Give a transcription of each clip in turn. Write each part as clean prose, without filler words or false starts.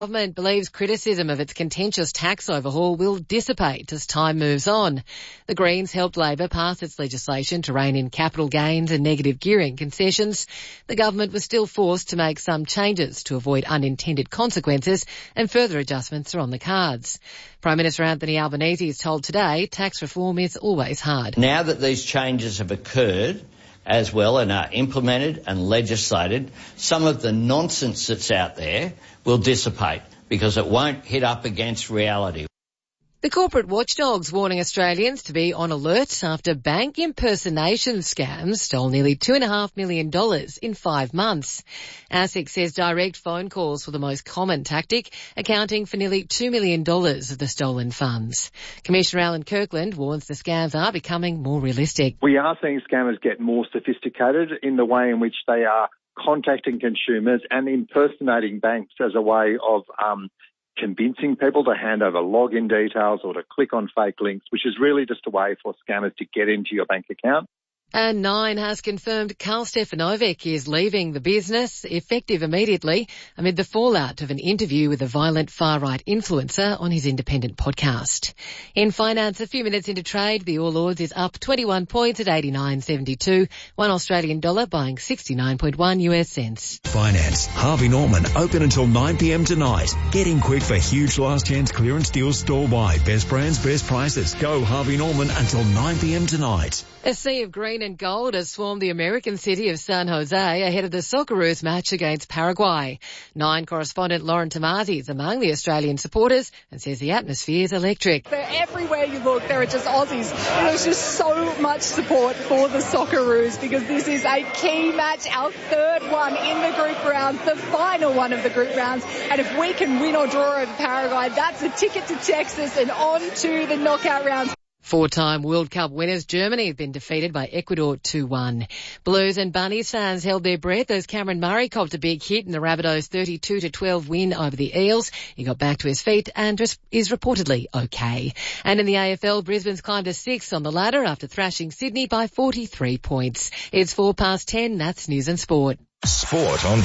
The government believes criticism of its contentious tax overhaul will dissipate as time moves on. The Greens helped Labor pass its legislation to rein in capital gains and negative gearing concessions. The government was still forced to make some changes to avoid unintended consequences, and further adjustments are on the cards. Prime Minister Anthony Albanese is told today tax reform is always hard. Now that these changes have occurred as well and are implemented and legislated, some of the nonsense that's out there will dissipate because it won't hit up against reality. The corporate watchdog's warning Australians to be on alert after bank impersonation scams stole nearly $2.5 million in 5 months. ASIC says direct phone calls were the most common tactic, accounting for nearly $2 million of the stolen funds. Commissioner Alan Kirkland warns the scams are becoming more realistic. We are seeing scammers get more sophisticated in the way in which they are contacting consumers and impersonating banks as a way of convincing people to hand over login details or to click on fake links, which is really just a way for scammers to get into your bank account. And Nine has confirmed Karl Stefanovic is leaving the business, effective immediately, amid the fallout of an interview with a violent far-right influencer on his independent podcast. In finance, a few minutes into trade, the All Ords is up 21 points at 89.72, $1 Australian dollar buying 69.1 US cents. Finance, Harvey Norman, open until 9 p.m. tonight. Get in quick for huge last chance clearance deals store-wide. Best brands, best prices. Go Harvey Norman until 9 p.m. tonight. A sea of green and gold has swarmed the American city of San Jose ahead of the Socceroos match against Paraguay. Nine correspondent Lauren Tomasi is among the Australian supporters and says the atmosphere is electric. They're everywhere you look, there are just Aussies. There's just so much support for the Socceroos because this is a key match, our third one in the group rounds, the final one of the group rounds. And if we can win or draw over Paraguay, that's a ticket to Texas and on to the knockout rounds. Four-time World Cup winners Germany have been defeated by Ecuador 2-1. Blues and Bunnies fans held their breath as Cameron Murray copped a big hit in the Rabbitohs' 32-12 win over the Eels. He got back to his feet and is reportedly okay. And in the AFL, Brisbane's climbed to 6th on the ladder after thrashing Sydney by 43 points. It's 10:04. That's News and Sport. Sport on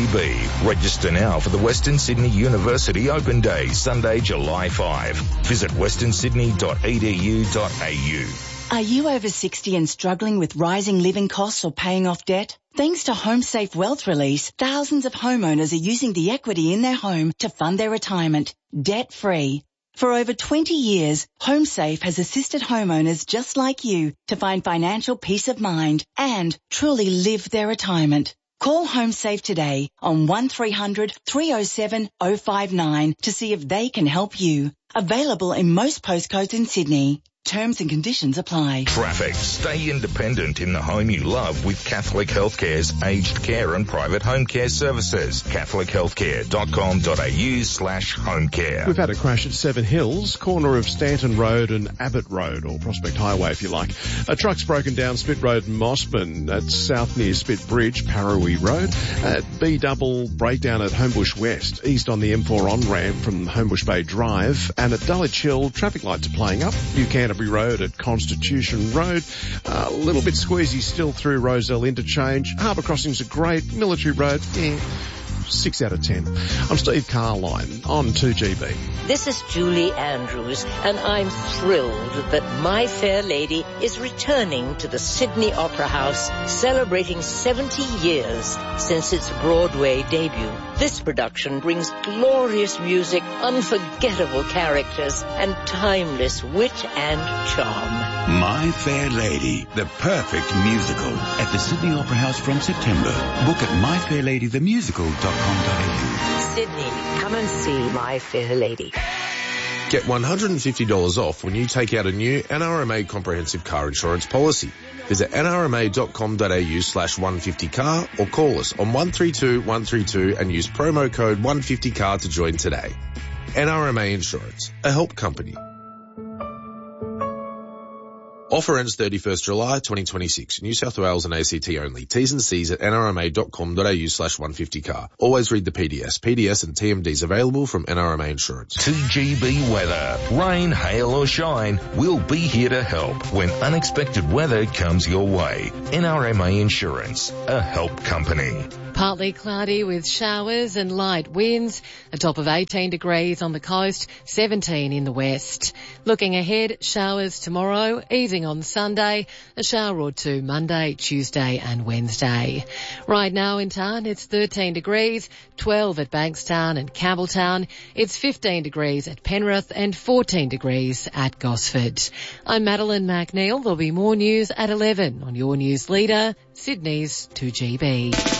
2GB. Register now for the Western Sydney University Open Day, Sunday, July 5. Visit westernsydney.edu.au. Are you over 60 and struggling with rising living costs or paying off debt? Thanks to HomeSafe Wealth Release, thousands of homeowners are using the equity in their home to fund their retirement, debt-free. For over 20 years, HomeSafe has assisted homeowners just like you to find financial peace of mind and truly live their retirement. Call HomeSafe today on 1300 307 059 to see if they can help you. Available in most postcodes in Sydney. Terms and conditions apply. Traffic. Stay independent in the home you love with Catholic Healthcare's aged care and private home care services. CatholicHealthcare.com.au/homecare. We've had a crash at Seven Hills, corner of Stanton Road and Abbott Road, or Prospect Highway if you like. A truck's broken down Spit Road in Mossman. That's south near Spit Bridge, Parrawee Road. At B-double breakdown at Homebush West, east on the M4 on-ramp from Homebush Bay Drive. And at Dulwich Hill, traffic lights are playing up. New Canterbury Road at Constitution Road. A little bit squeezy still through Roselle Interchange. Harbour Crossings are great. Military Road, 6 out of 10. I'm Steve Carline on 2GB. This is Julie Andrews, and I'm thrilled that My Fair Lady is returning to the Sydney Opera House, celebrating 70 years since its Broadway debut. This production brings glorious music, unforgettable characters, and timeless wit and charm. My Fair Lady, the perfect musical, at the Sydney Opera House from September. Book at myfairlady.themusical.com.au. Sydney, come and see My Fair Lady. Get $150 off when you take out a new NRMA comprehensive car insurance policy. Visit nrma.com.au/150car or call us on 132 132 and use promo code 150car to join today. NRMA Insurance, a help company. Offer ends 31st July 2026. New South Wales and ACT only. T's and C's at nrma.com.au/150car. Always read the PDS. PDS and TMDs available from NRMA Insurance. 2GB weather. Rain, hail or shine, we'll be here to help when unexpected weather comes your way. NRMA Insurance, a help company. Partly cloudy with showers and light winds, a top of 18 degrees on the coast, 17 in the west. Looking ahead, showers tomorrow, easing on Sunday, a shower or two Monday, Tuesday and Wednesday. Right now in town, it's 13 degrees, 12 at Bankstown and Campbelltown. It's 15 degrees at Penrith and 14 degrees at Gosford. I'm Madeline McNeil. There'll be more news at 11 on your news leader, Sydney's 2GB.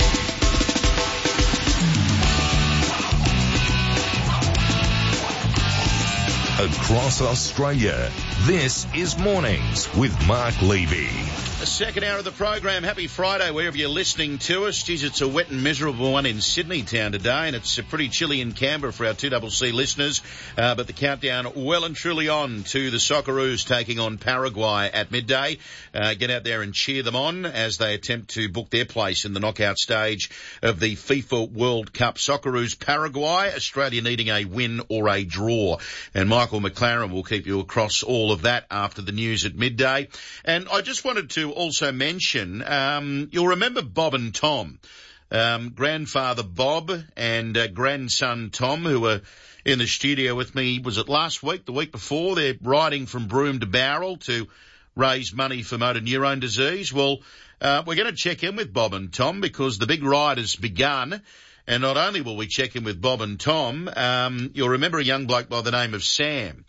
Across Australia, this is Mornings with Mark Levy. The second hour of the program. Happy Friday, wherever you're listening to us. Geez, it's a wet and miserable one in Sydney town today, and it's pretty chilly in Canberra for our 2CC listeners. But the countdown well and truly on to the Socceroos taking on Paraguay at midday. Get out there and cheer them on as they attempt to book their place in the knockout stage of the FIFA World Cup. Socceroos Paraguay, Australia needing a win or a draw. And Michael McLaren will keep you across all of that after the news at midday. And I just wanted to also mention, you'll remember Bob and Tom, grandfather Bob and grandson Tom, who were in the studio with me, was it last week, the week before? They're riding from Broome to Bowral to raise money for motor neurone disease. Well, we're going to check in with Bob and Tom because the big ride has begun. And not only will we check in with Bob and Tom, you'll remember a young bloke by the name of Sam,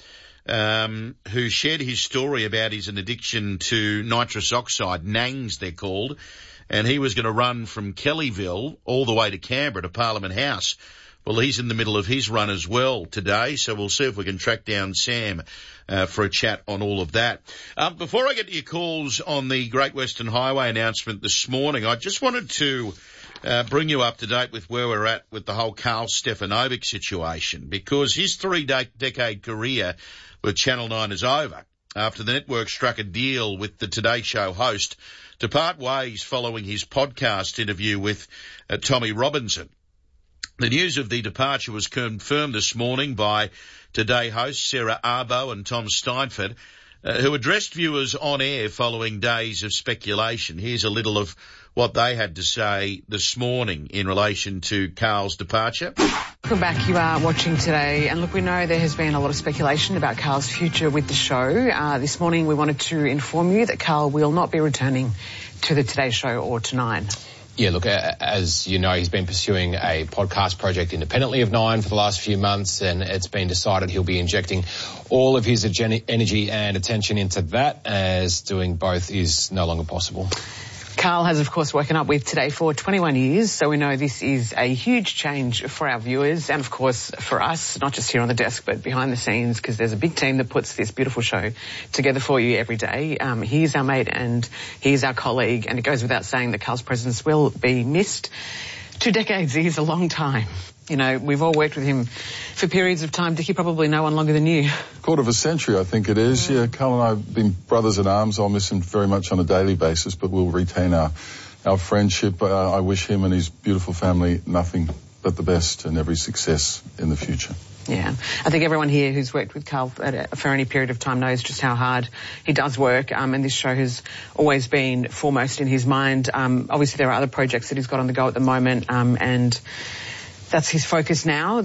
who shared his story about his addiction to nitrous oxide, NANGs they're called, and he was going to run from Kellyville all the way to Canberra to Parliament House. Well, he's in the middle of his run as well today, so we'll see if we can track down Sam for a chat on all of that. Before I get to your calls on the Great Western Highway announcement this morning, I just wanted to bring you up to date with where we're at with the whole Carl Stefanovic situation, because his three-decade career with Channel 9 is over after the network struck a deal with the Today Show host to part ways following his podcast interview with Tommy Robinson. The news of the departure was confirmed this morning by Today hosts Sarah Arbo and Tom Steinford, who addressed viewers on air following days of speculation. Here's a little of what they had to say this morning in relation to Carl's departure. Welcome back. You are watching Today, and look, we know there has been a lot of speculation about Carl's future with the show. This morning we wanted to inform you that Carl will not be returning to the Today Show or to Nine. Yeah, look, as you know, he's been pursuing a podcast project independently of Nine for the last few months, and it's been decided he'll be injecting all of his energy and attention into that, as doing both is no longer possible. Carl has, of course, woken up with Today for 21 years, so we know this is a huge change for our viewers and, of course, for us, not just here on the desk, but behind the scenes, because there's a big team that puts this beautiful show together for you every day. He's our mate and he's our colleague, and it goes without saying that Carl's presence will be missed. 2 decades is a long time. You know, we've all worked with him for periods of time. Dickie, probably no one longer than you. Quarter of a century, I think it is. Yeah, Carl and I have been brothers in arms. I'll miss him very much on a daily basis, but we'll retain our friendship. I wish him and his beautiful family nothing but the best and every success in the future. Yeah, I think everyone here who's worked with Carl for any period of time knows just how hard he does work, and this show has always been foremost in his mind. Obviously, there are other projects that he's got on the go at the moment, and that's his focus now.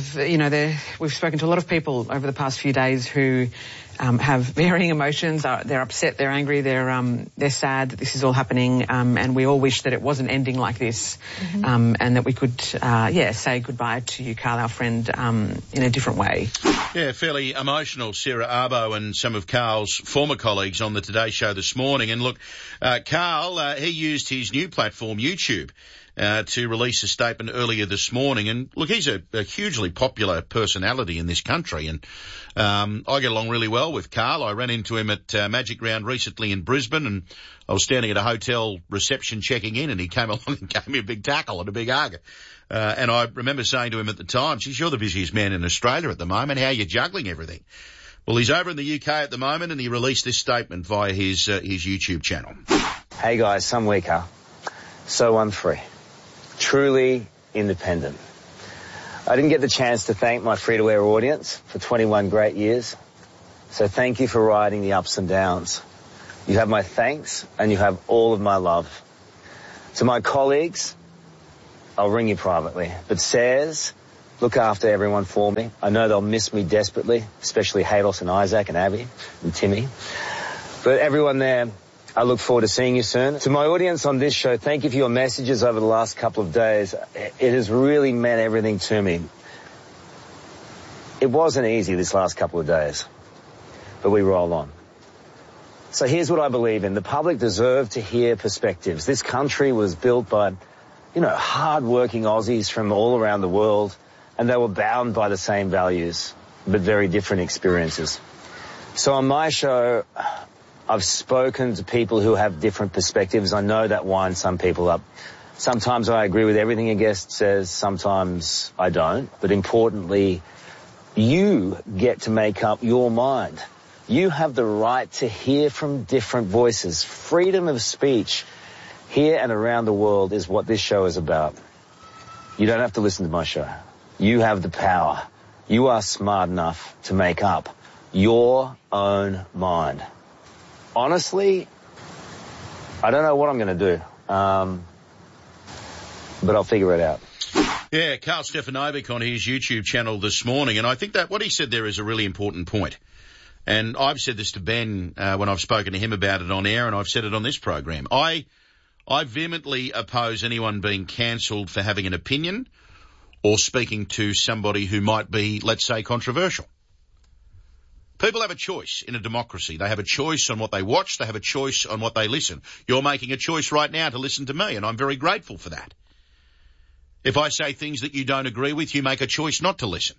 We've spoken to a lot of people over the past few days who have varying emotions. They're upset, they're angry, they're sad that this is all happening, and we all wish that it wasn't ending like this, and that we could, say goodbye to you, Carl, our friend, in a different way. Yeah, fairly emotional, Sarah Arbo and some of Carl's former colleagues on the Today Show this morning. And look, Carl, he used his new platform, YouTube, to release a statement earlier this morning. And look, he's a hugely popular personality in this country, and I get along really well with Carl. I ran into him at Magic Round recently in Brisbane, and I was standing at a hotel reception checking in, and he came along and gave me a big tackle and a big hug. And I remember saying to him at the time, geez, you're the busiest man in Australia at the moment. How are you juggling everything? Well, he's over in the UK at the moment, and he released this statement via his YouTube channel. Hey guys, Sam Weaker. So unfree. Truly independent. I didn't get the chance to thank my free-to-air audience for 21 great years. So thank you for riding the ups and downs. You have my thanks and you have all of my love. To my colleagues, I'll ring you privately. But Saz, look after everyone for me. I know they'll miss me desperately, especially Haydos and Isaac and Abby and Timmy. But everyone there, I look forward to seeing you soon. To my audience on this show, thank you for your messages over the last couple of days. It has really meant everything to me. It wasn't easy this last couple of days, but we roll on. So here's what I believe in. The public deserve to hear perspectives. This country was built by, hard-working Aussies from all around the world, and they were bound by the same values, but very different experiences. So on my show, I've spoken to people who have different perspectives. I know that winds some people up. Sometimes I agree with everything a guest says, sometimes I don't. But importantly, you get to make up your mind. You have the right to hear from different voices. Freedom of speech here and around the world is what this show is about. You don't have to listen to my show. You have the power. You are smart enough to make up your own mind. Honestly, I don't know what I'm going to do, but I'll figure it out. Yeah, Karl Stefanovic on his YouTube channel this morning, and I think that what he said there is a really important point. And I've said this to Ben when I've spoken to him about it on air, and I've said it on this program. I vehemently oppose anyone being cancelled for having an opinion or speaking to somebody who might be, let's say, controversial. People have a choice in a democracy. They have a choice on what they watch. They have a choice on what they listen. You're making a choice right now to listen to me, and I'm very grateful for that. If I say things that you don't agree with, you make a choice not to listen.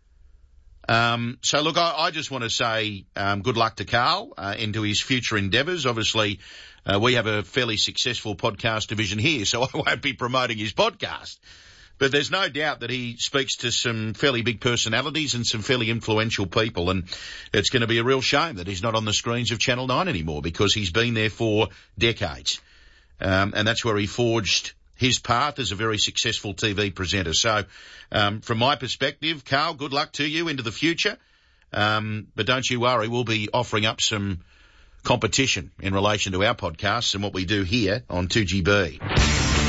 So look, I just want to say good luck to Karl into his future endeavours. Obviously, we have a fairly successful podcast division here, so I won't be promoting his podcast. But there's no doubt that he speaks to some fairly big personalities and some fairly influential people, and it's going to be a real shame that he's not on the screens of Channel 9 anymore, because he's been there for decades. And that's where he forged his path as a very successful TV presenter. So, from my perspective, Karl, good luck to you into the future. But don't you worry, we'll be offering up some competition in relation to our podcasts and what we do here on 2GB.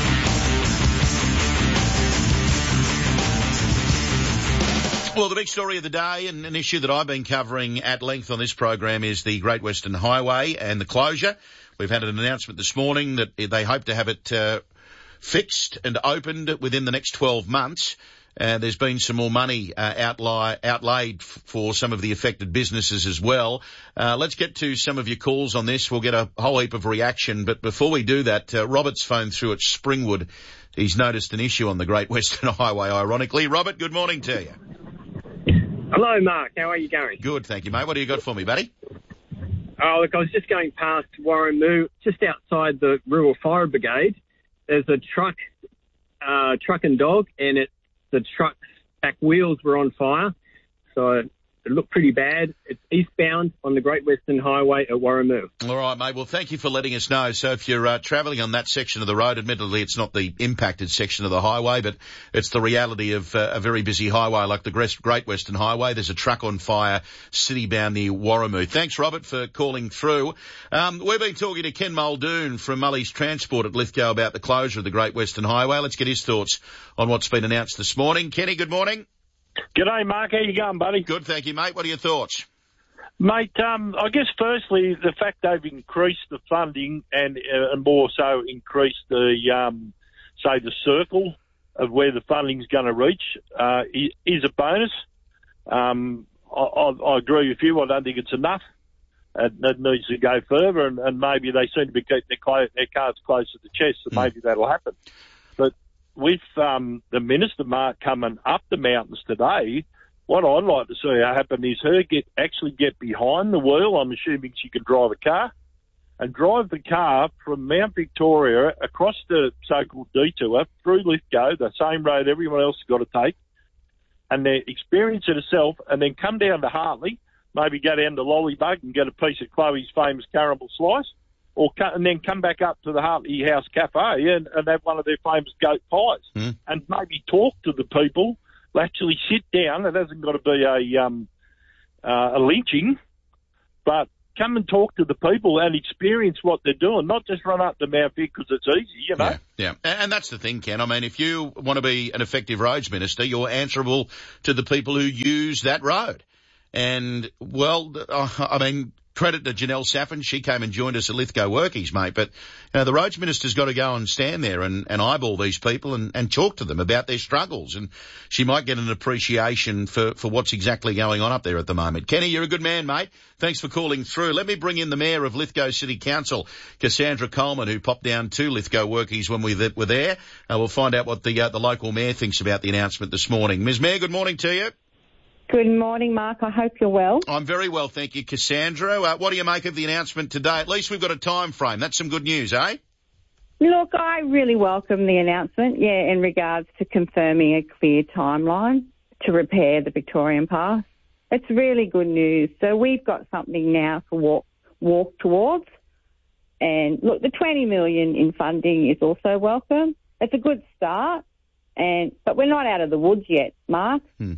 Well, the big story of the day and an issue that I've been covering at length on this program is the Great Western Highway and the closure. We've had an announcement this morning that they hope to have it fixed and opened within the next 12 months. There's been some more money outlaid for some of the affected businesses as well. Let's get to some of your calls on this. We'll get a whole heap of reaction. But before we do that, Robert's phoned through at Springwood. He's noticed an issue on the Great Western Highway, ironically. Robert, good morning to you. Hello, Mark. How are you going? Good, thank you, mate. What do you got for me, buddy? Oh, look, I was just going past Warramoo, just outside the Rural Fire Brigade. There's a truck and dog, and the truck's back wheels were on fire. So it looked pretty bad. It's eastbound on the Great Western Highway at Warramoo. All right, mate. Well, thank you for letting us know. So if you're travelling on that section of the road, admittedly it's not the impacted section of the highway, but it's the reality of a very busy highway like the Great Western Highway. There's a truck on fire, city-bound near Warramoo. Thanks, Robert, for calling through. We've been talking to Ken Muldoon from Mully's Transport at Lithgow about the closure of the Great Western Highway. Let's get his thoughts on what's been announced this morning. Kenny, good morning. G'day, Mark. How you going, buddy? Good, thank you, mate. What are your thoughts? Mate, I guess firstly, the fact they've increased the funding and more so increased the, say, the circle of where the funding's going to reach is a bonus. I agree with you. I don't think it's enough. It needs to go further, and maybe they seem to be keeping their cards close to the chest, so maybe that'll happen. But with the Minister, Mark, coming up the mountains today, what I'd like to see happen is her actually get behind the wheel. I'm assuming she can drive a car, and drive the car from Mount Victoria across the so-called detour through Lithgow, the same road everyone else has got to take, and then experience it herself, and then come down to Hartley, maybe go down to Lollybug and get a piece of Chloe's famous caramel slice, and then come back up to the Hartley House Cafe and have one of their famous goat pies, and maybe talk to the people, actually sit down. It hasn't got to be a lynching, but come and talk to the people and experience what they're doing, not just run up the mouth here because it's easy, you know. Yeah, and that's the thing, Ken. I mean, if you want to be an effective roads minister, you're answerable to the people who use that road. And, well, I mean, credit to Janelle Saffin. She came and joined us at Lithgow Workies, mate. But, you know, the roads minister's got to go and stand there and eyeball these people and talk to them about their struggles. And she might get an appreciation for what's exactly going on up there at the moment. Kenny, you're a good man, mate. Thanks for calling through. Let me bring in the Mayor of Lithgow City Council, Cassandra Coleman, who popped down to Lithgow Workies when we were there. We'll find out what the local mayor thinks about the announcement this morning. Ms. Mayor, good morning to you. Good morning, Mark. I hope you're well. I'm very well, thank you, Cassandra. What do you make of the announcement today? At least we've got a time frame. That's some good news, eh? Look, I really welcome the announcement, in regards to confirming a clear timeline to repair the Victorian Pass. It's really good news. So we've got something now to walk towards. And look, the $20 million in funding is also welcome. It's a good start, but we're not out of the woods yet, Mark.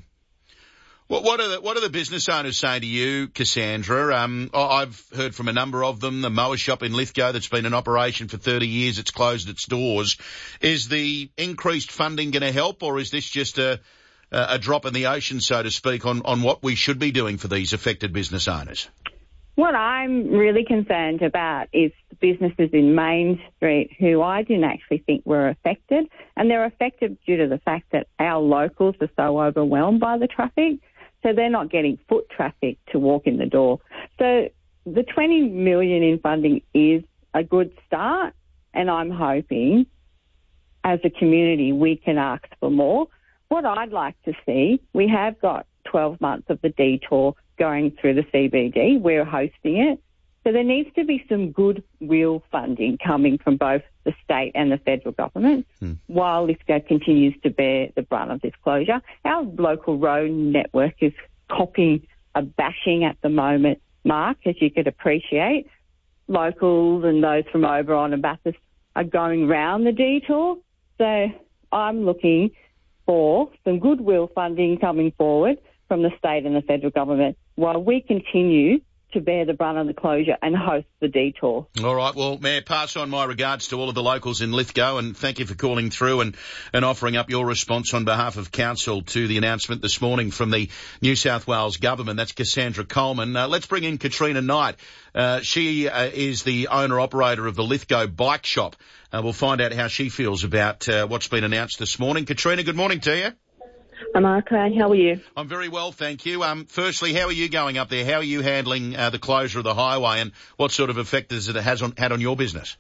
What are the business owners saying to you, Cassandra? I've heard from a number of them. The mower shop in Lithgow that's been in operation for 30 years, it's closed its doors. Is the increased funding going to help, or is this just a drop in the ocean, so to speak, on what we should be doing for these affected business owners? What I'm really concerned about is the businesses in Main Street who I didn't actually think were affected, and they're affected due to the fact that our locals are so overwhelmed by the traffic. So they're not getting foot traffic to walk in the door. So the $20 million in funding is a good start, and I'm hoping as a community we can ask for more. What I'd like to see, we have got 12 months of the detour going through the CBD. We're hosting it. So there needs to be some goodwill funding coming from both the state and the federal government while Lithgow continues to bear the brunt of this closure. Our local road network is copying a bashing at the moment, Mark, as you could appreciate. Locals and those from over on Bathurst are going round the detour. So I'm looking for some goodwill funding coming forward from the state and the federal government while we continue to bear the brunt of the closure and host the detour. All right. Well, Mayor, pass on my regards to all of the locals in Lithgow, and thank you for calling through and offering up your response on behalf of Council to the announcement this morning from the New South Wales Government. That's Cassandra Coleman. Let's bring in Katrina Knight. She is the owner-operator of the Lithgow Bike Shop. We'll find out how she feels about what's been announced this morning. Katrina, good morning to you. I'm okay. How are you? I'm very well, thank you. Firstly, how are you going up there? How are you handling the closure of the highway, and what sort of effect has it had on your business?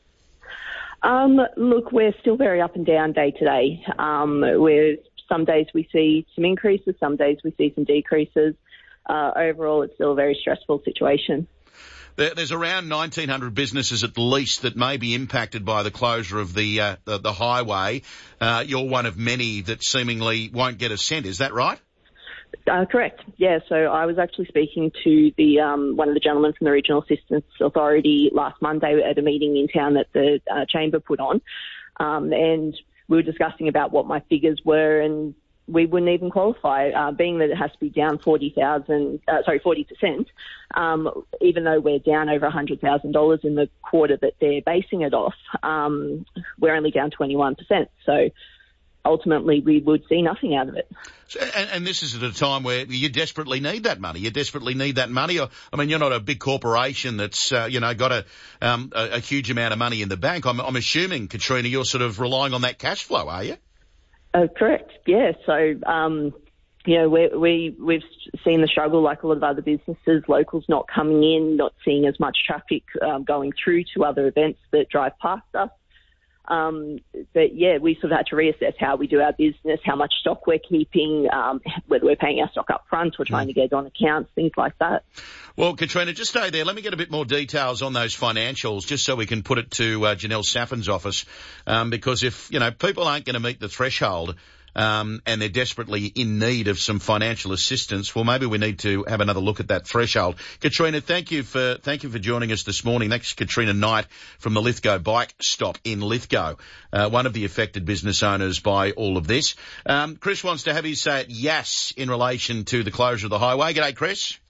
Look, we're still very up and down day to day. Some days we see some increases, some days we see some decreases. Overall, it's still a very stressful situation. There's around 1,900 businesses at least that may be impacted by the closure of the highway. You're one of many that seemingly won't get a cent. Is that right? Correct. Yeah. So I was actually speaking to the one of the gentlemen from the Regional Assistance Authority last Monday at a meeting in town that the Chamber put on, and we were discussing about what my figures were, and we wouldn't even qualify, being that it has to be down 40%, even though we're down over $100,000 in the quarter that they're basing it off, we're only down 21%. So ultimately we would see nothing out of it. So, and this is at a time where you desperately need that money. You desperately need that money. I mean, you're not a big corporation that's, got a huge amount of money in the bank. I'm assuming, Katrina, you're sort of relying on that cash flow, are you? Correct. Yeah. So, we've seen the struggle like a lot of other businesses, locals not coming in, not seeing as much traffic going through to other events that drive past us. But yeah, we sort of had to reassess how we do our business, how much stock we're keeping, whether we're paying our stock up front or trying to get it on accounts, things like that. Well, Katrina, just stay there. Let me get a bit more details on those financials, just so we can put it to Janelle Saffin's office, because if, people aren't going to meet the threshold, and they're desperately in need of some financial assistance, well, maybe we need to have another look at that threshold. Katrina, thank you for joining us this morning. That's Katrina Knight from the Lithgow Bike Stop in Lithgow, one of the affected business owners by all of this. Chris wants to have you say it yes in relation to the closure of the highway. G'day, Chris.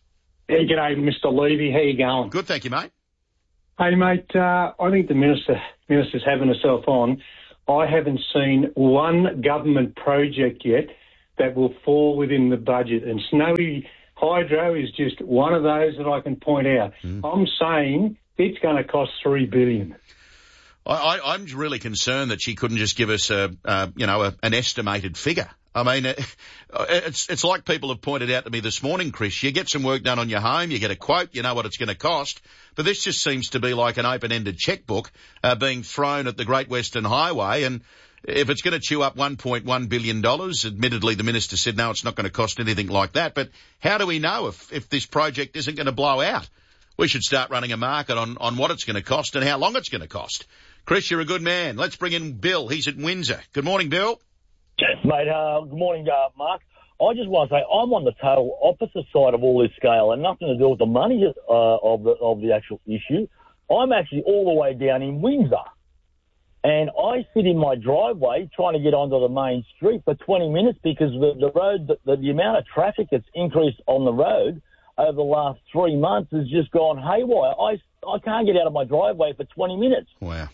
Hey, g'day, Mr. Levy. How you going? Good, thank you, mate. Hey, mate, I think the minister's having herself on. I haven't seen one government project yet that will fall within the budget, and Snowy Hydro is just one of those that I can point out. I'm saying it's going to cost $3 billion. I'm really concerned that she couldn't just give us an estimated figure. I mean, it's like people have pointed out to me this morning, Chris. You get some work done on your home, you get a quote, you know what it's going to cost. But this just seems to be like an open-ended checkbook being thrown at the Great Western Highway. And if it's going to chew up $1.1 billion, admittedly the minister said, no, it's not going to cost anything like that. But how do we know if this project isn't going to blow out? We should start running a market on what it's going to cost and how long it's going to cost. Chris, you're a good man. Let's bring in Bill. He's at Windsor. Good morning, Bill. Mate, good morning, Mark. I just want to say I'm on the total opposite side of all this scale, and nothing to do with the money of the actual issue. I'm actually all the way down in Windsor, and I sit in my driveway trying to get onto the main street for 20 minutes because the road, the amount of traffic that's increased on the road over the last 3 months has just gone haywire. I can't get out of my driveway for 20 minutes. Wow.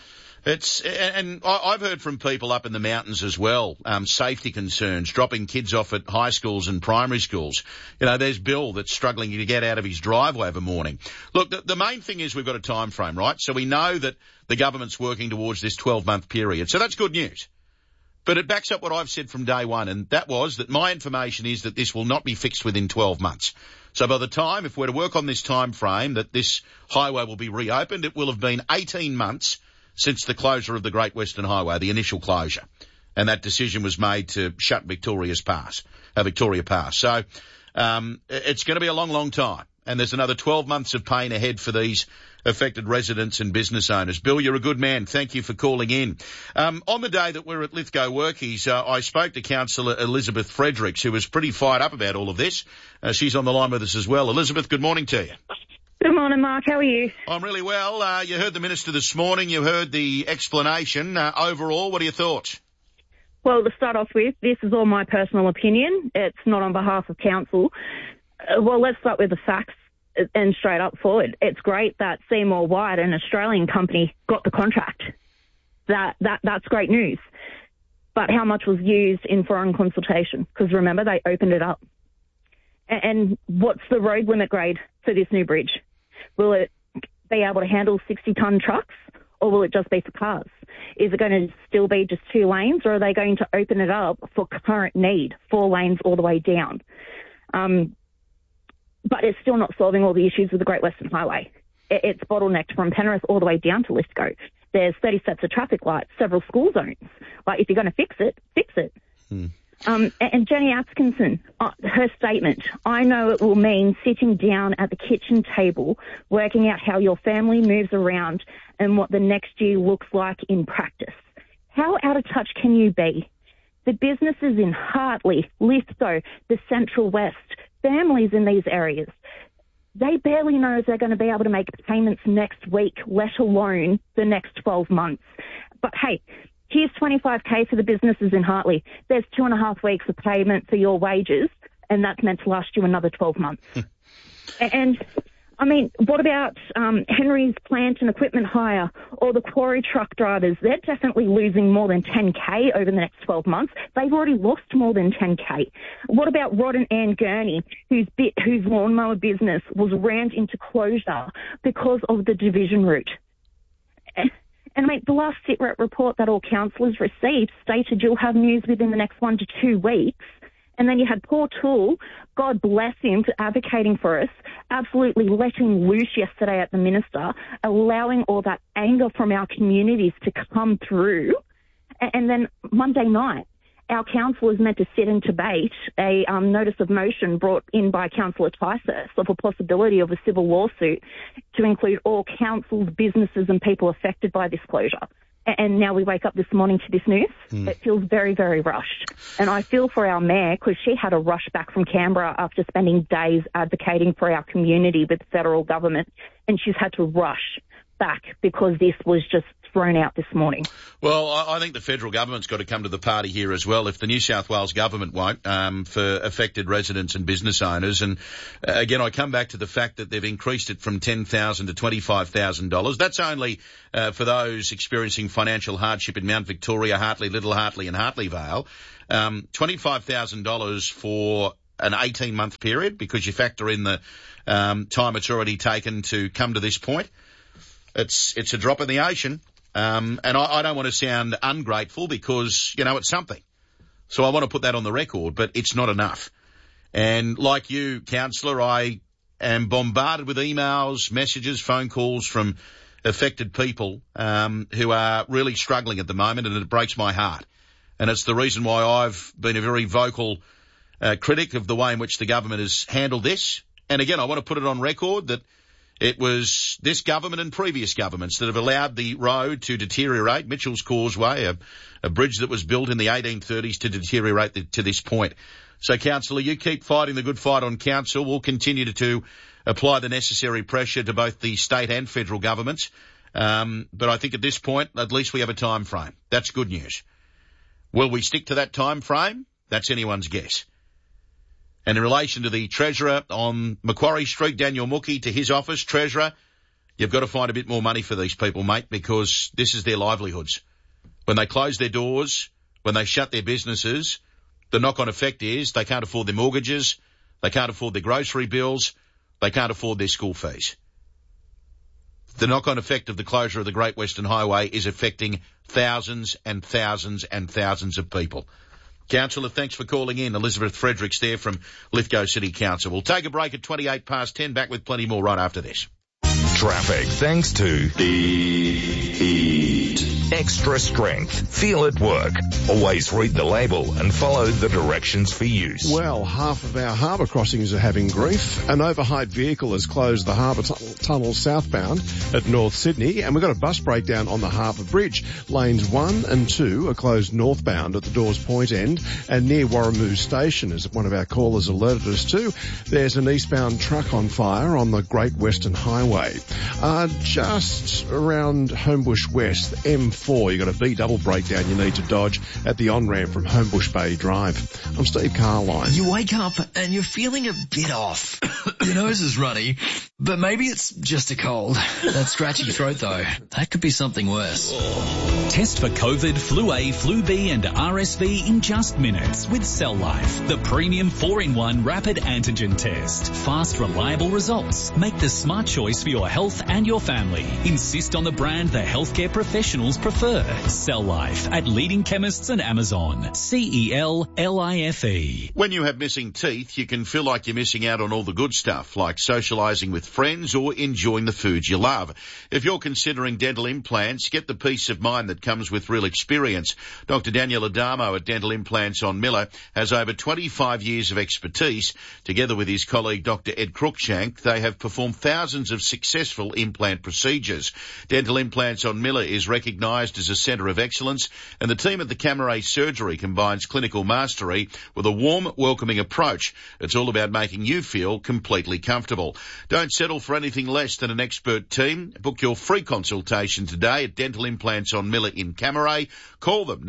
And I've heard from people up in the mountains as well, safety concerns, dropping kids off at high schools and primary schools. You know, there's Bill that's struggling to get out of his driveway of a morning. Look, the main thing is we've got a time frame, right? So we know that the government's working towards this 12-month period. So that's good news. But it backs up what I've said from day one, and that was that my information is that this will not be fixed within 12 months. So by the time, if we're to work on this time frame, that this highway will be reopened, it will have been 18 months since the closure of the Great Western Highway, the initial closure. And that decision was made to shut Victoria Pass. So it's going to be a long, long time. And there's another 12 months of pain ahead for these affected residents and business owners. Bill, you're a good man. Thank you for calling in. On the day that we're at Lithgow Workies, I spoke to Councillor Elizabeth Fredericks, who was pretty fired up about all of this. She's on the line with us as well. Elizabeth, good morning to you. Good morning, Mark. How are you? I'm really well. You heard the Minister this morning. You heard the explanation. Overall, what are your thoughts? Well, to start off with, this is all my personal opinion. It's not on behalf of Council. Well, let's start with the facts and straight up forward. It's great that Seymour Wyatt, an Australian company, got the contract. That's great news. But how much was used in foreign consultation? Because remember, they opened it up. And what's the road limit grade for this new bridge? Will it be able to handle 60-tonne trucks, or will it just be for cars? Is it going to still be just 2 lanes, or are they going to open it up for current need, 4 lanes all the way down? But it's still not solving all the issues with the Great Western Highway. It's bottlenecked from Penrith all the way down to Lithgow. There's 30 sets of traffic lights, several school zones. Like, if you're going to fix it, fix it. And Jenny Atkinson, her statement, I know it will mean sitting down at the kitchen table, working out how your family moves around and what the next year looks like in practice. How out of touch can you be? The businesses in Hartley, Lithgow, the Central West, families in these areas, they barely know if they're going to be able to make payments next week, let alone the next 12 months. But hey, here's $25,000 for the businesses in Hartley. There's 2.5 weeks of payment for your wages, and that's meant to last you another 12 months. And, I mean, what about Henry's plant and equipment hire or the quarry truck drivers? They're definitely losing more than $10,000 over the next 12 months. They've already lost more than $10,000. What about Rod and Ann Gurney, whose lawnmower business was rammed into closure because of the division route? And, mate, the last SITREP report that all councillors received stated you'll have news within the next 1 to 2 weeks. And then you had poor Toole, God bless him, for advocating for us, absolutely letting loose yesterday at the minister, allowing all that anger from our communities to come through. And then Monday night, our council is meant to sit and debate a notice of motion brought in by Councillor Tysus of a possibility of a civil lawsuit to include all councils, businesses and people affected by this closure. And now we wake up this morning to this news. It feels very, very rushed. And I feel for our mayor because she had a rush back from Canberra after spending days advocating for our community with the federal government. And she's had to rush back because this was just thrown out this morning. Well, I think the federal government's got to come to the party here as well, if the New South Wales government won't, for affected residents and business owners. And again, I come back to the fact that they've increased it from $10,000 to $25,000. That's only for those experiencing financial hardship in Mount Victoria, Hartley, Little Hartley and Hartley Vale. $25,000 for an 18-month period, because you factor in the time it's already taken to come to this point. It's a drop in the ocean. And I don't want to sound ungrateful, because, you know, it's something. So I want to put that on the record, but it's not enough. And like you, Councillor, I am bombarded with emails, messages, phone calls from affected people who are really struggling at the moment, and it breaks my heart. And it's the reason why I've been a very vocal critic of the way in which the government has handled this. And again, I want to put it on record that it was this government and previous governments that have allowed the road to deteriorate, Mitchell's Causeway, a bridge that was built in the 1830s, to deteriorate to this point. So, Councillor, you keep fighting the good fight on council. We'll continue to apply the necessary pressure to both the state and federal governments. But I think at this point, at least we have a time frame. That's good news. Will we stick to that time frame? That's anyone's guess. And in relation to the Treasurer on Macquarie Street, Daniel Mookie, to his office, Treasurer, you've got to find a bit more money for these people, mate, because this is their livelihoods. When they close their doors, when they shut their businesses, the knock-on effect is they can't afford their mortgages, they can't afford their grocery bills, they can't afford their school fees. The knock-on effect of the closure of the Great Western Highway is affecting thousands and thousands and thousands of people. Councillor, thanks for calling in. Elizabeth Fredericks there from Lithgow City Council. We'll take a break at 10:28, back with plenty more right after this. Traffic thanks to the heat. Extra strength. Feel it work. Always read the label and follow the directions for use. Well, half of our harbour crossings are having grief. An overhyped vehicle has closed the harbour tunnel southbound at North Sydney, and we've got a bus breakdown on the Harbour Bridge. Lanes 1 and 2 are closed northbound at the Dawes Point end and near Warramoo Station, as one of our callers alerted us to. There's an eastbound truck on fire on the Great Western Highway. Just around Homebush West, M4, you've got a B double breakdown you need to dodge at the on-ramp from Homebush Bay Drive. I'm Steve Carline. You wake up and you're feeling a bit off. Your nose is runny, but maybe it's just a cold. That scratchy throat, though, that could be something worse. Test for COVID, Flu A, Flu B and RSV in just minutes with Cell Life, the premium 4-in-1 rapid antigen test. Fast, reliable results. Make the smart choice for your health and your family. Insist on the brand the healthcare professionals prefer. Cell Life at leading chemists and Amazon. CELLIFE. When you have missing teeth, you can feel like you're missing out on all the good stuff, like socialising with friends or enjoying the foods you love. If you're considering dental implants, get the peace of mind that comes with real experience. Dr. Daniel Adamo at Dental Implants on Miller has over 25 years of expertise. Together with his colleague Dr. Ed Cruikshank, they have performed thousands of successful implant procedures. Dental Implants on Miller is recognised as a centre of excellence, and the team at the Camera Surgery combines clinical mastery with a warm, welcoming approach. It's all about making you feel completely comfortable. Don't settle for anything less than an expert team. Book your free consultation today at Dental Implants on Miller in Camaray. Call them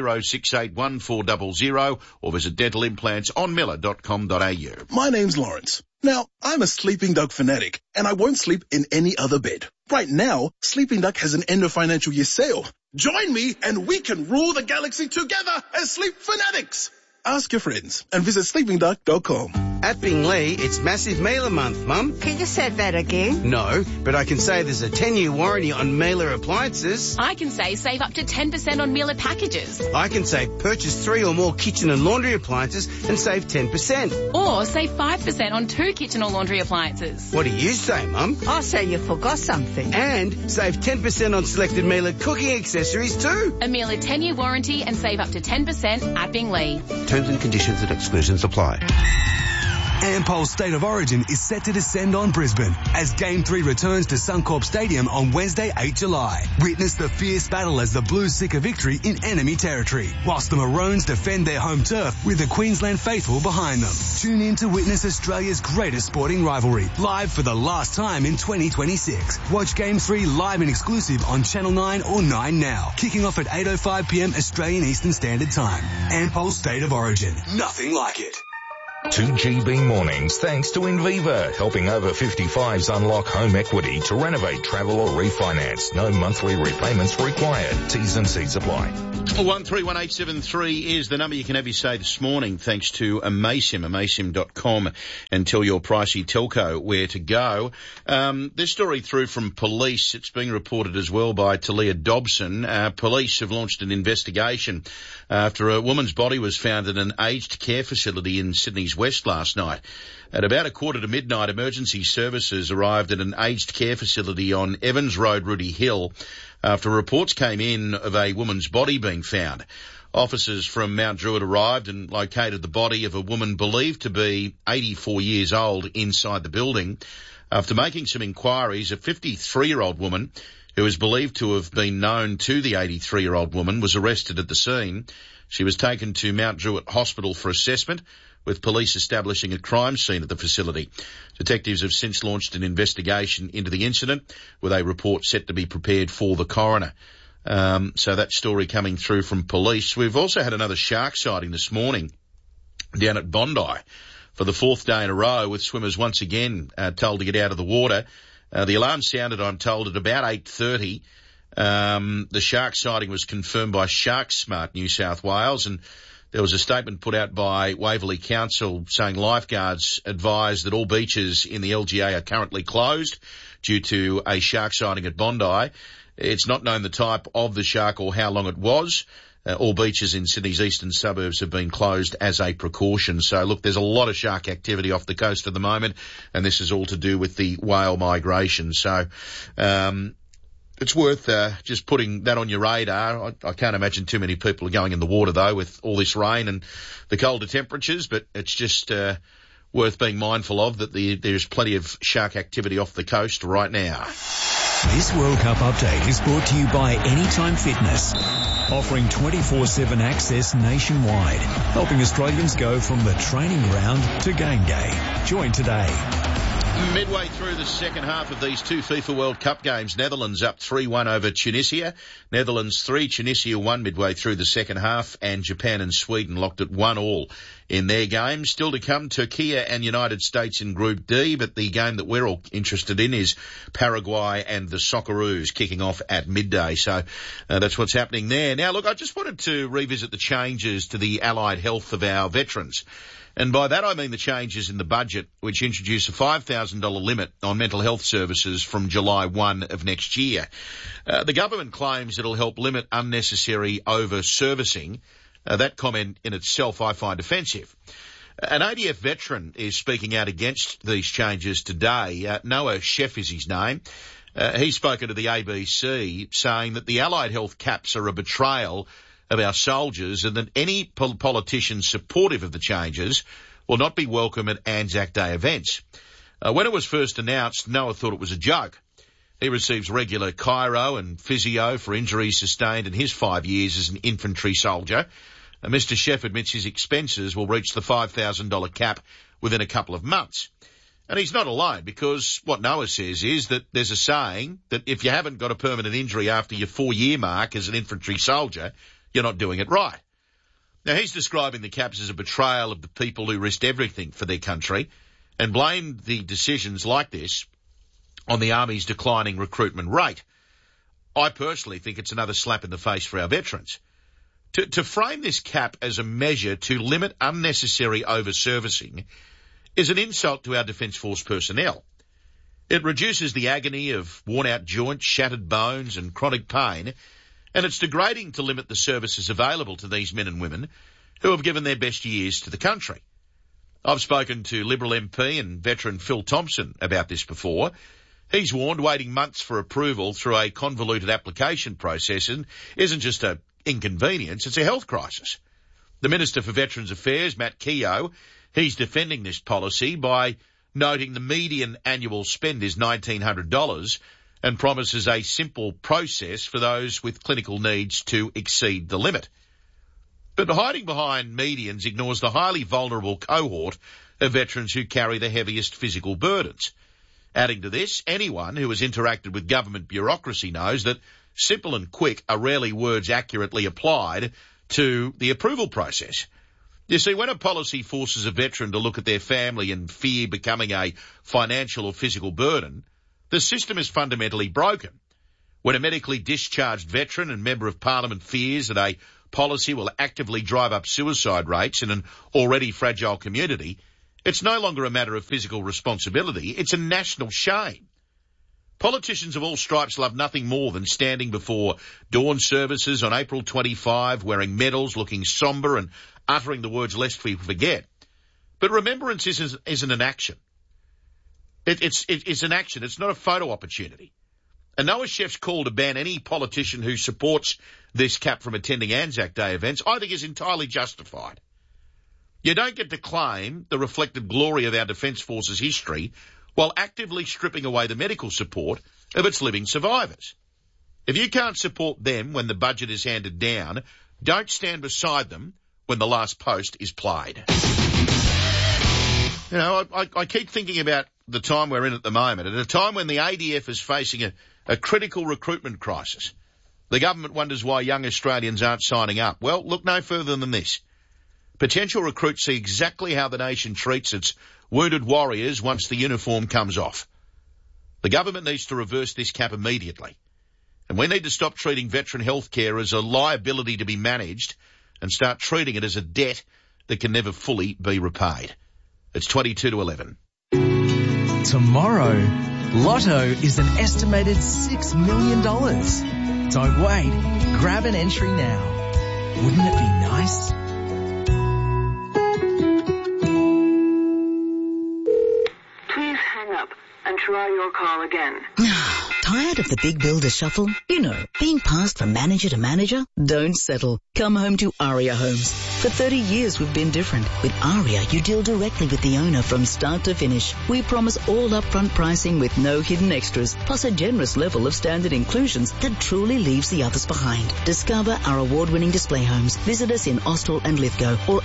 90681400 or visit dentalimplantsonmiller.com.au. My name's Lawrence. Now, I'm a Sleeping Duck fanatic, and I won't sleep in any other bed. Right now, Sleeping Duck has an end of financial year sale. Join me and we can rule the galaxy together as sleep fanatics. Ask your friends and visit sleepingduck.com. At Bingley, it's Massive Mailer Month, Mum. Can you say that again? No, but I can say there's a 10-year warranty on Mailer appliances. I can say save up to 10% on Mailer packages. I can say purchase 3 or more kitchen and laundry appliances and save 10%. Or save 5% on 2 kitchen or laundry appliances. What do you say, Mum? I say you forgot something. And save 10% on selected Mailer cooking accessories too. A Mailer 10-year warranty and save up to 10% at Bingley. Terms and conditions and exclusions apply. Ampol's State of Origin is set to descend on Brisbane as Game 3 returns to Suncorp Stadium on Wednesday, 8 July. Witness the fierce battle as the Blues seek a victory in enemy territory, whilst the Maroons defend their home turf with the Queensland faithful behind them. Tune in to witness Australia's greatest sporting rivalry, live for the last time in 2026. Watch Game 3 live and exclusive on Channel 9 or 9 Now, kicking off at 8:05pm Australian Eastern Standard Time. Ampol State of Origin. Nothing like it. 2GB Mornings thanks to Inviva, helping over 55s unlock home equity to renovate, travel or refinance. No monthly repayments required. T's and C's apply. 131873 is the number you can have your say this morning, thanks to Amaysim, amaysim.com, and tell your pricey telco where to go. This story through from police. It's being reported as well by Talia Dobson. Police have launched an investigation after a woman's body was found in an aged care facility in Sydney's West last night. At about 1:45 emergency services arrived at an aged care facility on Evans Road, Rooty Hill, after reports came in of a woman's body being found. Officers from Mount Druitt arrived and located the body of a woman believed to be 84 years old inside the building. After making some inquiries, a 53-year-old woman who is believed to have been known to the 83-year-old woman was arrested at the scene. She was taken to Mount Druitt Hospital for assessment, with police establishing a crime scene at the facility. Detectives have since launched an investigation into the incident, with a report set to be prepared for the coroner. So that story coming through from police. We've also had another shark sighting this morning down at Bondi for the fourth day in a row, with swimmers once again told to get out of the water. The alarm sounded, I'm told, at about 8:30. The shark sighting was confirmed by Shark Smart New South Wales, and there was a statement put out by Waverley Council saying lifeguards advise that all beaches in the LGA are currently closed due to a shark sighting at Bondi. It's not known the type of the shark or how long it was. All beaches in Sydney's eastern suburbs have been closed as a precaution. So, look, there's a lot of shark activity off the coast at the moment, and this is all to do with the whale migration. So, it's worth just putting that on your radar. I can't imagine too many people are going in the water, though, with all this rain and the colder temperatures, but it's just worth being mindful of that there's plenty of shark activity off the coast right now. This World Cup update is brought to you by Anytime Fitness, offering 24/7 access nationwide, helping Australians go from the training ground to game day. Join today. Midway through the second half of these two FIFA World Cup games, Netherlands up 3-1 over Tunisia. Netherlands 3, Tunisia 1 midway through the second half, and Japan and Sweden locked at 1-1 in their game. Still to come, Turkey and United States in Group D, but the game that we're all interested in is Paraguay and the Socceroos kicking off at midday. So that's what's happening there. Now, look, I just wanted to revisit the changes to the allied health of our veterans. And by that I mean the changes in the budget, which introduce a $5,000 limit on mental health services from July 1 of next year. The government claims it'll help limit unnecessary over-servicing. That comment in itself I find offensive. An ADF veteran is speaking out against these changes today. Noah Sheff is his name. He's spoken to the ABC saying that the allied health caps are a betrayal of our soldiers, and that any politician supportive of the changes will not be welcome at Anzac Day events. When it was first announced, Noah thought it was a joke. He receives regular chiro and physio for injuries sustained in his 5 years as an infantry soldier. Mr. Sheff admits his expenses will reach the $5,000 cap within a couple of months. And he's not alone, because what Noah says is that there's a saying that if you haven't got a permanent injury after your 4-year mark as an infantry soldier, you're not doing it right. Now, he's describing the caps as a betrayal of the people who risked everything for their country and blamed the decisions like this on the Army's declining recruitment rate. I personally think it's another slap in the face for our veterans. To frame this cap as a measure to limit unnecessary over-servicing is an insult to our Defence Force personnel. It reduces the agony of worn-out joints, shattered bones and chronic pain, and it's degrading to limit the services available to these men and women who have given their best years to the country. I've spoken to Liberal MP and veteran Phil Thompson about this before. He's warned waiting months for approval through a convoluted application process isn't just an inconvenience, it's a health crisis. The Minister for Veterans Affairs, Matt Keogh, He's defending this policy by noting the median annual spend is $1,900 and promises a simple process for those with clinical needs to exceed the limit. But hiding behind medians ignores the highly vulnerable cohort of veterans who carry the heaviest physical burdens. Adding to this, anyone who has interacted with government bureaucracy knows that simple and quick are rarely words accurately applied to the approval process. You see, when a policy forces a veteran to look at their family and fear becoming a financial or physical burden, the system is fundamentally broken. When a medically discharged veteran and member of parliament fears that a policy will actively drive up suicide rates in an already fragile community, it's no longer a matter of physical responsibility, it's a national shame. Politicians of all stripes love nothing more than standing before dawn services on April 25, wearing medals, looking sombre and uttering the words lest we forget. But remembrance isn't an action. It's an action. It's not a photo opportunity. And Noah Chef's call to ban any politician who supports this cap from attending Anzac Day events, I think, is entirely justified. You don't get to claim the reflected glory of our Defence Force's history while actively stripping away the medical support of its living survivors. If you can't support them when the budget is handed down, don't stand beside them when the last post is played. You know, I keep thinking about the time we're in at the moment, at a time when the ADF is facing a critical recruitment crisis. The government wonders why young Australians aren't signing up. Well, look no further than this. Potential recruits see exactly how the nation treats its wounded warriors once the uniform comes off. The government needs to reverse this cap immediately. And we need to stop treating veteran health care as a liability to be managed and start treating it as a debt that can never fully be repaid. It's 22 to 11. Tomorrow, Lotto is an estimated $6 million. Don't wait. Grab an entry now. Wouldn't it be nice? Please hang up and try your call again. Tired of the big builder shuffle? You know, being passed from manager to manager? Don't settle. Come home to Aria Homes. For 30 years we've been different. With Aria, you deal directly with the owner from start to finish. We promise all upfront pricing with no hidden extras, plus a generous level of standard inclusions that truly leaves the others behind. Discover our award-winning display homes. Visit us in Austell and Lithgow or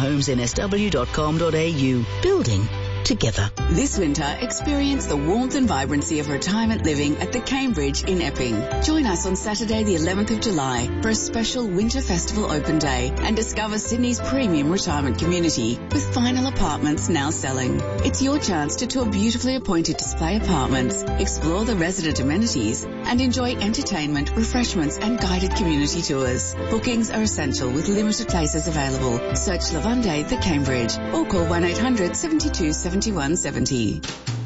ariahomesinSW.com.au. Building together. This winter, experience the warmth and vibrancy of retirement living at the Cambridge in Epping. Join us on Saturday the 11th of July for a special Winter Festival open day and discover Sydney's premium retirement community with final apartments now selling. It's your chance to tour beautifully appointed display apartments, explore the resident amenities and enjoy entertainment, refreshments and guided community tours. Bookings are essential with limited places available. Search Lavande the Cambridge or call 1-800 72 7170.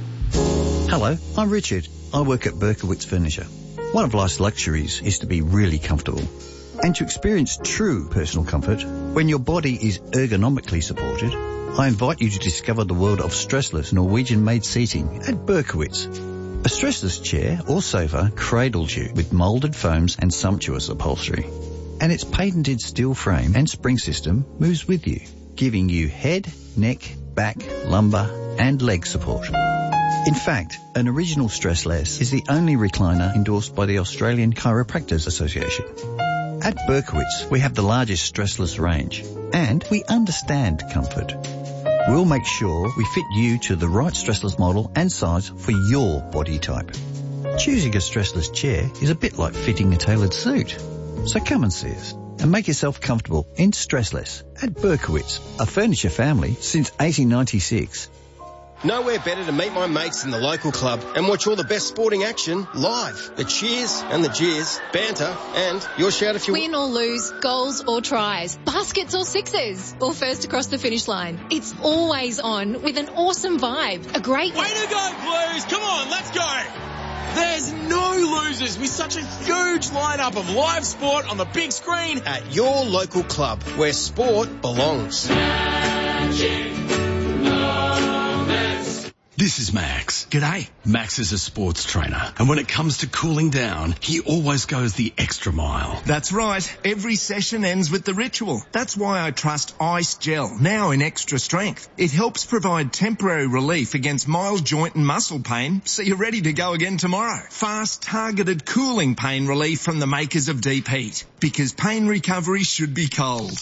Hello, I'm Richard. I work at Berkowitz Furniture. One of life's luxuries is to be really comfortable and to experience true personal comfort when your body is ergonomically supported. I invite you to discover the world of stressless Norwegian-made seating at Berkowitz. A stressless chair or sofa cradles you with moulded foams and sumptuous upholstery. And its patented steel frame and spring system moves with you, giving you head, neck, back, lumbar and leg support. In fact, an original Stressless is the only recliner endorsed by the Australian Chiropractors Association. At Berkowitz, we have the largest stressless range and we understand comfort. We'll make sure we fit you to the right stressless model and size for your body type. Choosing a stressless chair is a bit like fitting a tailored suit. So come and see us and make yourself comfortable in Stressless at Berkowitz, a furniture family since 1896. Nowhere better to meet my mates in the local club and watch all the best sporting action live. The cheers and the jeers, banter, and your shout if you win or lose, goals or tries, baskets or sixes, or first across the finish line. It's always on with an awesome vibe. A great way to go, Blues! Come on, let's go! There's no losers with such a huge lineup of live sport on the big screen at your local club where sport belongs. This is Max. G'day. Max is a sports trainer, and when it comes to cooling down, he always goes the extra mile. That's right. Every session ends with the ritual. That's why I trust Ice Gel, now in extra strength. It helps provide temporary relief against mild joint and muscle pain, so you're ready to go again tomorrow. Fast, targeted cooling pain relief from the makers of Deep Heat. Because pain recovery should be cold.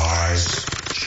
Ice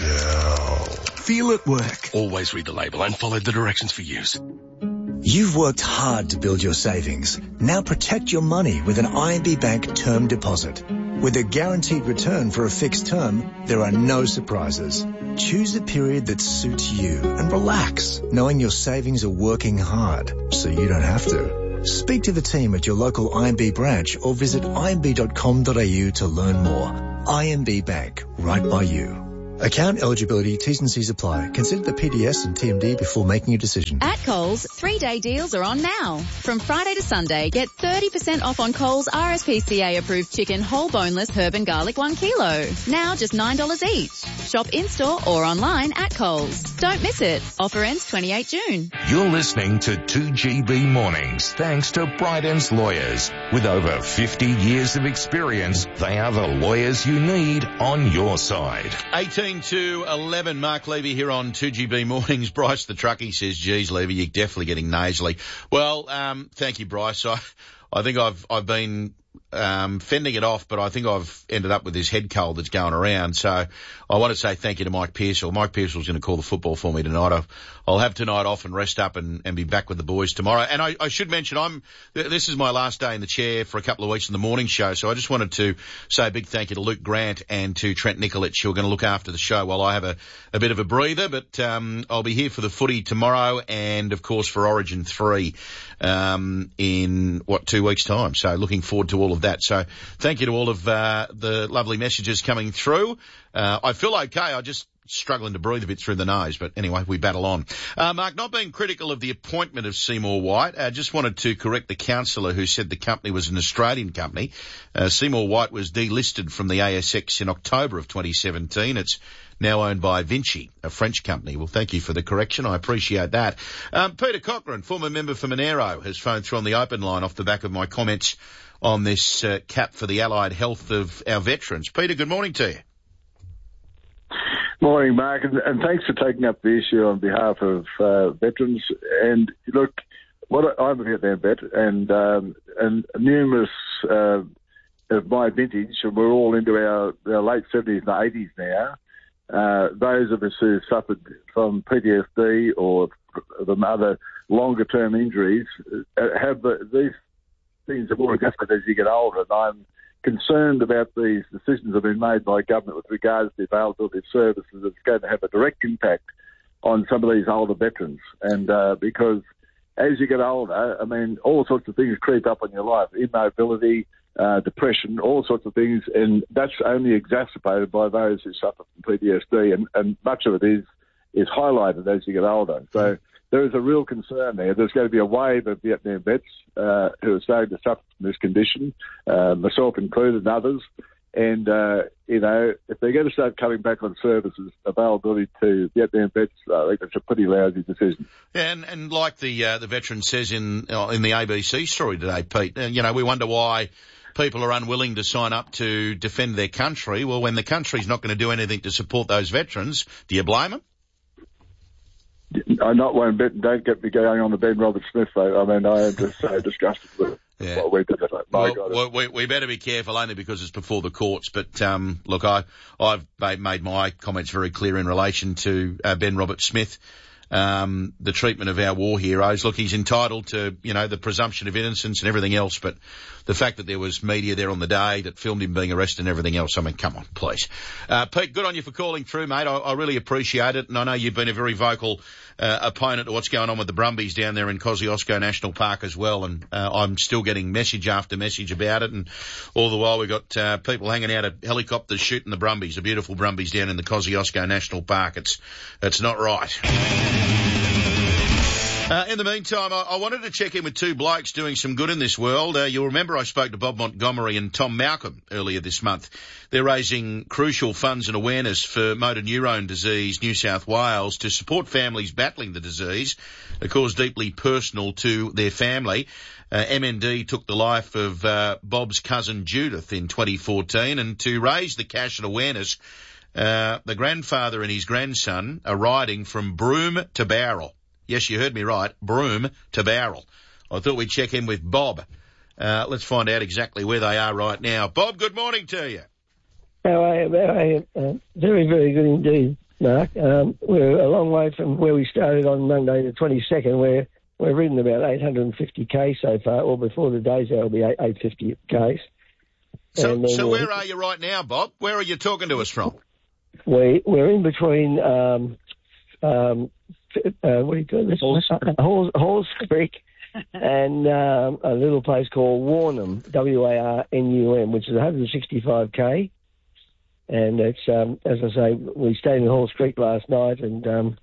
Gel. Feel it work. Always read the label and follow the directions for use. You've worked hard to build your savings. Now protect your money with an IMB Bank term deposit. With a guaranteed return for a fixed term, there are no surprises. Choose a period that suits you and relax, knowing your savings are working hard, so you don't have to. Speak to the team at your local IMB branch or visit imb.com.au to learn more. IMB Bank, right by you. Account eligibility, T's and C's apply. Consider the PDS and TMD before making a decision. At Coles, 3-day deals are on now. From Friday to Sunday, get 30% off on Coles RSPCA approved chicken whole boneless herb and garlic 1 kilo. Now just $9 each. Shop in-store or online at Coles. Don't miss it. Offer ends 28 June. You're listening to 2GB Mornings, thanks to Bryden's Lawyers. With over 50 years of experience, they are the lawyers you need on your side. 18 to 11, Mark Levy here on 2GB Mornings. Bryce the truckie says, geez, Levy, you're definitely getting nasally. Well, thank you, Bryce. I think I've been fending it off, but I think I've ended up with this head cold that's going around. So I want to say thank you to Mike Pearsall. Mike Pearsall's going to call the football for me tonight. I'll have tonight off and rest up and be back with the boys tomorrow. And I should mention this is my last day in the chair for a couple of weeks in the morning show. So I just wanted to say a big thank you to Luke Grant and to Trent Nikolic, who are going to look after the show while I have a bit of a breather. But I'll be here for the footy tomorrow and, of course, for Origin 3 in 2 weeks' time. So looking forward to all of that. So thank you to all of the lovely messages coming through. I feel okay. I just struggling to breathe a bit through the nose, but anyway, we battle on. Mark, not being critical of the appointment of Seymour White, just wanted to correct the councillor who said the company was an Australian company. Seymour White was delisted from the ASX in October of 2017. It's now owned by Vinci, a French company. Well, thank you for the correction. I appreciate that. Peter Cochran, former member for Monero, has phoned through on the open line off the back of my comments on this cap for the allied health of our veterans. Peter, good morning to you. Morning, Mark, and thanks for taking up the issue on behalf of veterans. And look, I'm a Vietnam vet, and numerous of my vintage, we're all into our late 70s and 80s now. Those of us who suffered from PTSD or the other longer-term injuries have these things are more adjusted as you get older, and I'm concerned about these decisions that have been made by government with regards to the availability of services. It's going to have a direct impact on some of these older veterans. And because as you get older, I mean, all sorts of things creep up on your life, immobility, depression, all sorts of things, and that's only exacerbated by those who suffer from PTSD, and much of it is highlighted as you get older. So there is a real concern there. There's going to be a wave of Vietnam vets who are starting to suffer from this condition, myself included and others. And, if they're going to start cutting back on services, availability to Vietnam vets, I think it's a pretty lousy decision. Yeah, and like the veteran says in the ABC story today, Pete, we wonder why people are unwilling to sign up to defend their country. Well, when the country's not going to do anything to support those veterans, do you blame them? I'm not one bit. Don't get me going on the Ben Roberts-Smith vote. I mean, I am just so disgusted with what we did. We better be careful only because it's before the courts. But look, I've made my comments very clear in relation to Ben Roberts-Smith. The treatment of our war heroes. Look, he's entitled to, the presumption of innocence and everything else, but the fact that there was media there on the day that filmed him being arrested and everything else, I mean, come on, please. Pete, good on you for calling through, mate. I really appreciate it, and I know you've been a very vocal opponent to what's going on with the Brumbies down there in Kosciuszko National Park as well, and I'm still getting message after message about it, and all the while we've got people hanging out of helicopters shooting the Brumbies, the beautiful Brumbies down in the Kosciuszko National Park. It's not right. In the meantime, I wanted to check in with two blokes doing some good in this world. You'll remember I spoke to Bob Montgomery and Tom Malcolm earlier this month. They're raising crucial funds and awareness for motor neurone disease, New South Wales, to support families battling the disease, a cause deeply personal to their family. MND took the life of Bob's cousin Judith in 2014, and to raise the cash and awareness, the grandfather and his grandson are riding from Broome to Bowral. Yes, you heard me right, Broome to Bowral. I thought we'd check in with Bob. Let's find out exactly where they are right now. Bob, good morning to you. How are you? Very, very good indeed, Mark. We're a long way from where we started on Monday the 22nd. We've ridden about 850k so far, or before the day's out, it'll be 850k. So where are you right now, Bob? Where are you talking to us from? We're in between, what do you call this? Halls Creek and a little place called Warnum, Warnum, which is 165k. And it's, as I say, we stayed in Halls Creek last night, and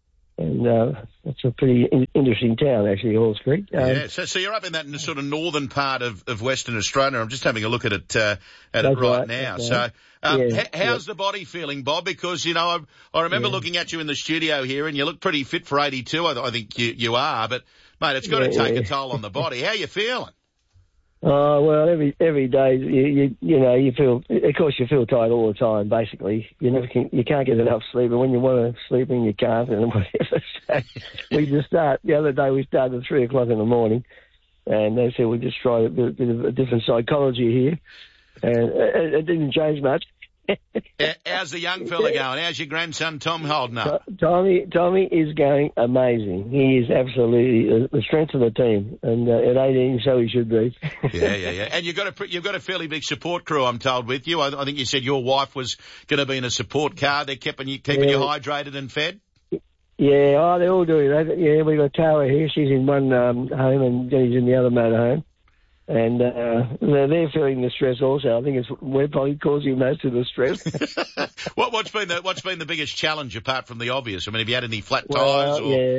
it's a pretty interesting town, actually, Halls Creek. So you're up in that sort of northern part of Western Australia. I'm just having a look at it right now. So how's the body feeling, Bob? Because, I remember looking at you in the studio here, and you look pretty fit for 82. I think you are, but mate, it's got to take a toll on the body. How are you feeling? Oh, well, every day you feel, of course, you feel tired all the time. Basically, you can't get enough sleep, and when you want to sleep, and you can't, and whatever. So we just start. The other day we started at 3:00 in the morning, and they said we just try a bit of a different psychology here, and it didn't change much. How's the young fella going? How's your grandson Tom holding up? Tommy is going amazing. He is absolutely the strength of the team, and at 18, so he should be. Yeah. And you've got a fairly big support crew, I'm told, with you. I think you said your wife was going to be in a support car. They're keeping you hydrated and fed. Yeah, they're all doing that. Yeah, we got Tara here. She's in one home, and Jenny's in the other motorhome. And they're feeling the stress also. I think we're probably causing most of the stress. What's been the biggest challenge apart from the obvious? I mean, have you had any flat tyres?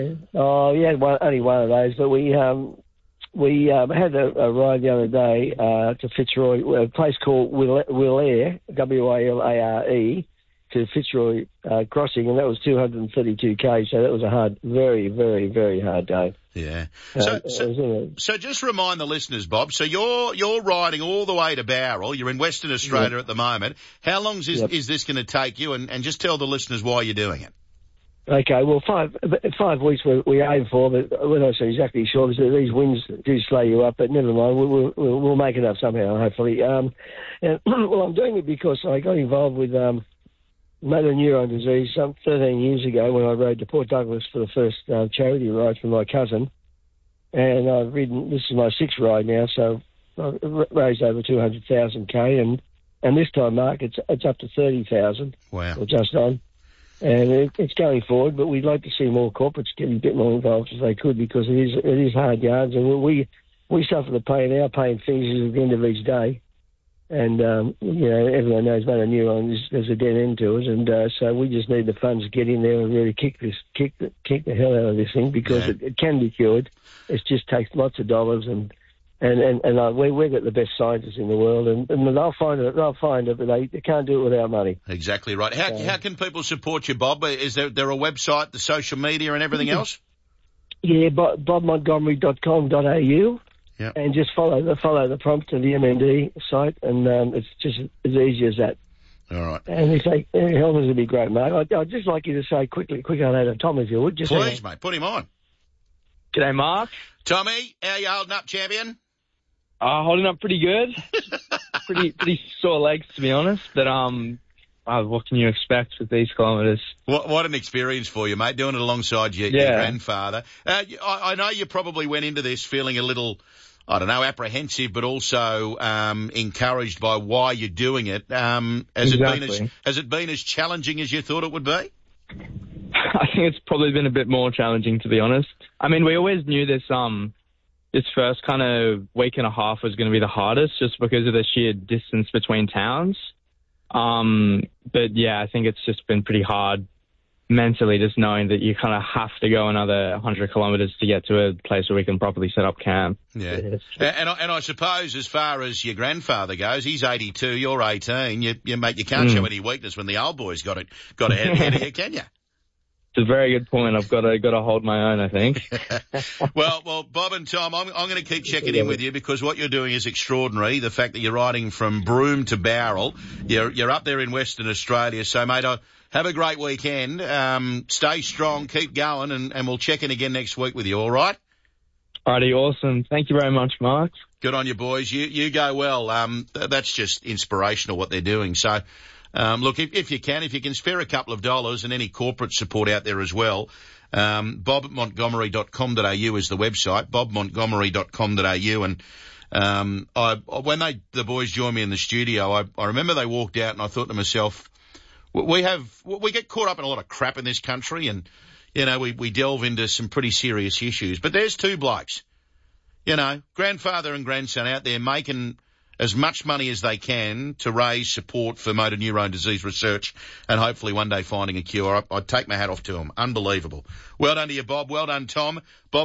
Only one of those. But we had a ride the other day to Fitzroy, a place called Willare, Wilare, to Fitzroy crossing, and that was 232k. So that was a very, very, very hard day. Yeah. So just remind the listeners, Bob. So you're riding all the way to Bowral. You're in Western Australia at the moment. How long is this going to take you? And just tell the listeners why you're doing it. Okay. Well, 5 weeks we aim for, but we're not so exactly sure because these winds do slow you up. But never mind. We'll make it up somehow, hopefully. And well, I'm doing it because I got involved with motor neurone disease some 13 years ago when I rode to Port Douglas for the first charity ride for my cousin. And I've ridden, this is my 6th ride now, so I've raised over 200,000k. And this time, Mark, it's up to 30,000. Wow. Or just on. And it's going forward, but we'd like to see more corporates getting a bit more involved if they could, because it is hard yards. And we suffer the pain. Our pain finishes at the end of each day. And, everyone knows motor neurone there's a dead end to it. And so we just need the funds to get in there and really kick the hell out of this thing, because it can be cured. It just takes lots of dollars, and we've got the best scientists in the world, and they'll find it, but they can't do it without money. Exactly right. How can people support you, Bob? Is there a website, the social media and everything else? Yeah, bobmontgomery.com.au. Yep. And just follow the prompt to the MND site, and it's just as easy as that. All right. And if they help us, it'd be great, mate. I'd just like you to say quick hello to Tom, if you would. Please, mate. Put him on. G'day, Mark. Tommy, how you holding up, champion? Holding up pretty good. pretty sore legs, to be honest. But what can you expect with these kilometres? What an experience for you, mate, doing it alongside your grandfather. I know you probably went into this feeling a little, I don't know, apprehensive, but also encouraged by why you're doing it. Has it been as challenging as you thought it would be? I think it's probably been a bit more challenging, to be honest. I mean, we always knew this first kind of week and a half was going to be the hardest, just because of the sheer distance between towns. But yeah, I think it's just been pretty hard mentally just knowing that you kind of have to go another 100 kilometres to get to a place where we can properly set up camp. Yeah. And I suppose as far as your grandfather goes, he's 82, you're 18. You can't show any weakness when the old boy's got ahead of you, can you? It's a very good point. I've got to hold my own, I think. Well, Bob and Tom, I'm going to keep checking in with you because what you're doing is extraordinary. The fact that you're riding from Broome to Bowral, you're up there in Western Australia. So, mate, have a great weekend. Stay strong, keep going, and we'll check in again next week with you, all right? Alrighty, awesome. Thank you very much, Mark. Good on you, boys. You go well. That's just inspirational what they're doing. So, look, if you can spare a couple of dollars and any corporate support out there as well, bob@montgomery.com.au is the website, bobmontgomery.com.au. And when the boys joined me in the studio, I remember they walked out and I thought to myself, we get caught up in a lot of crap in this country and, we delve into some pretty serious issues. But there's two blokes, grandfather and grandson out there making as much money as they can to raise support for motor neurone disease research and hopefully one day finding a cure. I'd take my hat off to them. Unbelievable. Well done to you, Bob. Well done, Tom. Bob